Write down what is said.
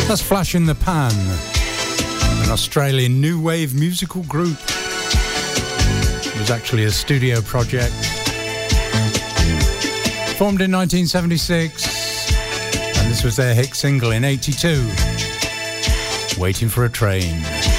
That's Flash in the Pan, an Australian new wave musical group. It was actually a studio project. Formed in 1976, and this was their hit single in '82, Waiting for a Train.